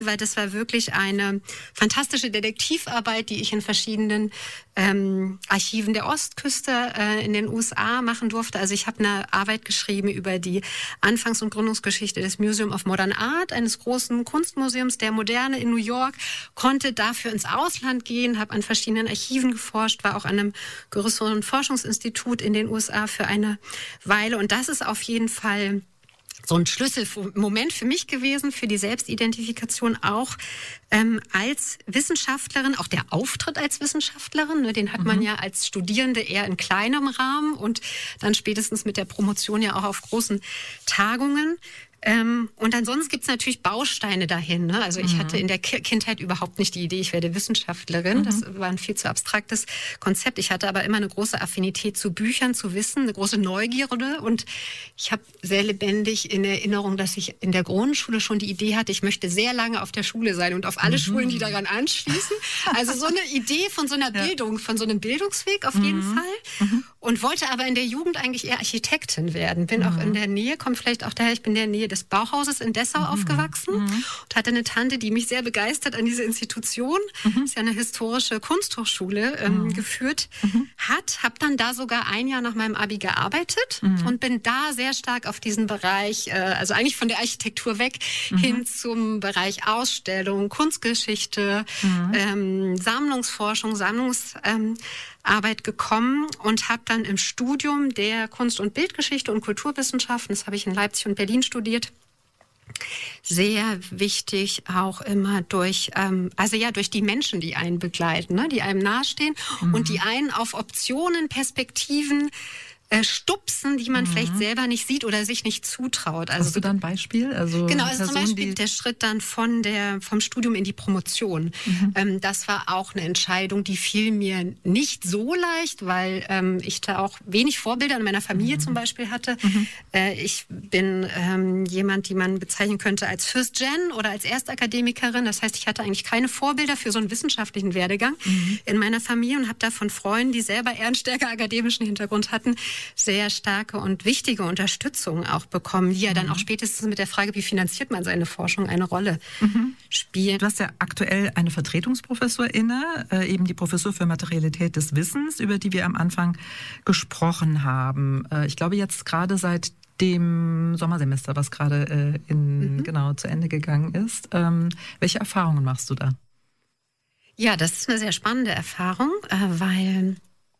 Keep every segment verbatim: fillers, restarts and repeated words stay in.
weil das war wirklich eine fantastische Detektivarbeit, die ich in verschiedenen ähm, Archiven der Ostküste äh, in den U S A machen durfte. Also ich habe eine Arbeit geschrieben über die Anfangs- und Gründungsgeschichte des Museum of Modern Art, eines großen Kunstmuseums der Moderne in New York, konnte dafür ins Ausland gehen, habe an verschiedenen Archiven geforscht, war auch an einem größeren Forschungsinstitut in den U S A für eine Weile. Und das ist auf jeden Fall so ein Schlüsselmoment für mich gewesen, für die Selbstidentifikation auch ähm, als Wissenschaftlerin, auch der Auftritt als Wissenschaftlerin, ne, den hat mhm. man ja als Studierende eher in kleinem Rahmen und dann spätestens mit der Promotion ja auch auf großen Tagungen. Ähm, und ansonsten gibt's natürlich Bausteine dahin. Ne? Also ich mhm. hatte in der Ki- Kindheit überhaupt nicht die Idee, ich werde Wissenschaftlerin. Mhm. Das war ein viel zu abstraktes Konzept. Ich hatte aber immer eine große Affinität zu Büchern, zu Wissen, eine große Neugierde. Und ich habe sehr lebendig in Erinnerung, dass ich in der Grundschule schon die Idee hatte, ich möchte sehr lange auf der Schule sein und auf alle mhm. Schulen, die daran anschließen. Also so eine Idee von so einer ja. Bildung, von so einem Bildungsweg auf mhm. jeden Fall. Mhm. Und wollte aber in der Jugend eigentlich eher Architektin werden. Bin mhm. auch in der Nähe, kommt vielleicht auch daher, ich bin in der Nähe des Bauhauses in Dessau mhm. aufgewachsen mhm. und hatte eine Tante, die mich sehr begeistert an diese Institution, mhm. das ist ja eine historische Kunsthochschule, ähm, mhm. geführt mhm. hat. Habe dann da sogar ein Jahr nach meinem Abi gearbeitet mhm. und bin da sehr stark auf diesen Bereich, äh, also eigentlich von der Architektur weg, mhm. hin zum Bereich Ausstellung, Kunstgeschichte, mhm. ähm, Sammlungsforschung, Sammlungsarbeit ähm, gekommen und habe dann im Studium der Kunst- und Bildgeschichte und Kulturwissenschaften, das habe ich in Leipzig und Berlin studiert, sehr wichtig auch immer durch, ähm, also ja, durch die Menschen, die einen begleiten, ne, die einem nahestehen mhm. und die einen auf Optionen, Perspektiven äh, stupsen, die man mhm. vielleicht selber nicht sieht oder sich nicht zutraut. Also hast du da ein Beispiel? Also genau, also Person, zum Beispiel der Schritt dann von der vom Studium in die Promotion. Mhm. Ähm, das war auch eine Entscheidung, die fiel mir nicht so leicht, weil ähm, ich da auch wenig Vorbilder in meiner Familie mhm. zum Beispiel hatte. Mhm. Äh, ich bin ähm, jemand, die man bezeichnen könnte als First Gen oder als Erstakademikerin. Das heißt, ich hatte eigentlich keine Vorbilder für so einen wissenschaftlichen Werdegang mhm. in meiner Familie und habe da von Freunden, die selber eher einen stärker akademischen Hintergrund hatten, sehr starke und wichtige Unterstützung auch bekommen, die ja dann auch spätestens mit der Frage, wie finanziert man seine Forschung, eine Rolle mhm. spielen. Du hast ja aktuell eine Vertretungsprofessur inne, äh, eben die Professur für Materialität des Wissens, über die wir am Anfang gesprochen haben. Äh, ich glaube jetzt gerade seit dem Sommersemester, was gerade äh, in, mhm. genau zu Ende gegangen ist. Ähm, welche Erfahrungen machst du da? Ja, das ist eine sehr spannende Erfahrung, äh, weil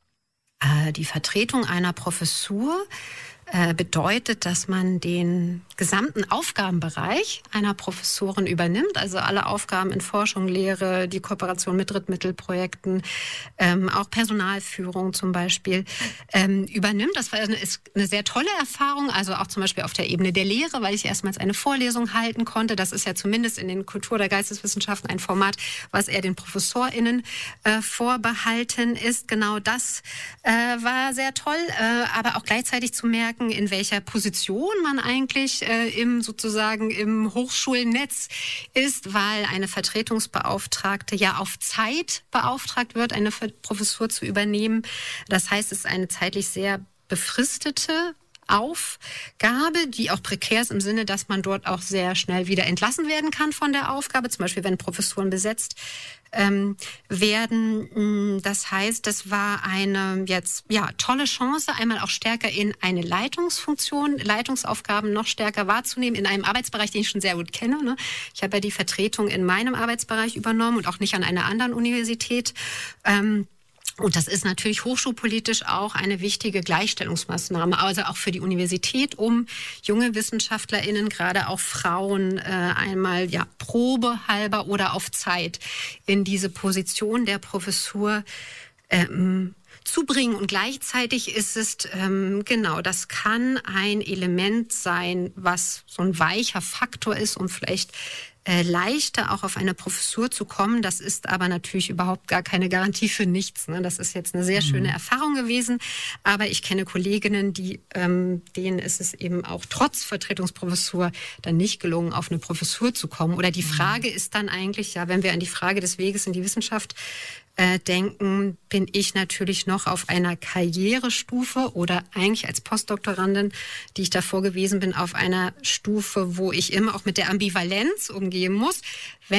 die Vertretung einer Professur äh, bedeutet, dass man den gesamten Aufgabenbereich einer Professorin übernimmt, also alle Aufgaben in Forschung, Lehre, die Kooperation mit Drittmittelprojekten, ähm, auch Personalführung zum Beispiel, ähm, übernimmt. Das war eine, ist eine sehr tolle Erfahrung, also auch zum Beispiel auf der Ebene der Lehre, weil ich erstmals eine Vorlesung halten konnte. Das ist ja zumindest in den Kultur- oder Geisteswissenschaften ein Format, was eher den ProfessorInnen äh, vorbehalten ist. Genau das äh, war sehr toll, äh, aber auch gleichzeitig zu merken, in welcher Position man eigentlich äh, im sozusagen im Hochschulnetz ist, weil eine Vertretungsbeauftragte ja auf Zeit beauftragt wird, eine Professur zu übernehmen. Das heißt, es ist eine zeitlich sehr befristete Aufgabe, die auch prekär ist im Sinne, dass man dort auch sehr schnell wieder entlassen werden kann von der Aufgabe, zum Beispiel wenn Professuren besetzt ähm, werden. Das heißt, das war eine jetzt ja tolle Chance, einmal auch stärker in eine Leitungsfunktion, Leitungsaufgaben noch stärker wahrzunehmen, in einem Arbeitsbereich, den ich schon sehr gut kenne. Ne? Ich habe ja die Vertretung in meinem Arbeitsbereich übernommen und auch nicht an einer anderen Universität. Ähm, Und das ist natürlich hochschulpolitisch auch eine wichtige Gleichstellungsmaßnahme, also auch für die Universität, um junge WissenschaftlerInnen, gerade auch Frauen, äh, einmal ja probehalber oder auf Zeit in diese Position der Professur ähm, zu bringen. Und gleichzeitig ist es, ähm, genau, das kann ein Element sein, was so ein weicher Faktor ist, um vielleicht Äh, leichter auch auf eine Professur zu kommen. Das ist aber natürlich überhaupt gar keine Garantie für nichts. Ne? Das ist jetzt eine sehr schöne mhm. Erfahrung gewesen. Aber ich kenne Kolleginnen, die, ähm, denen ist es eben auch trotz Vertretungsprofessur dann nicht gelungen, auf eine Professur zu kommen. Oder die Frage mhm. ist dann eigentlich, ja, wenn wir an die Frage des Weges in die Wissenschaft äh, denken, bin ich natürlich noch auf einer Karrierestufe oder eigentlich als Postdoktorandin, die ich davor gewesen bin, auf einer Stufe, wo ich immer auch mit der Ambivalenz umgehen muss. Wenn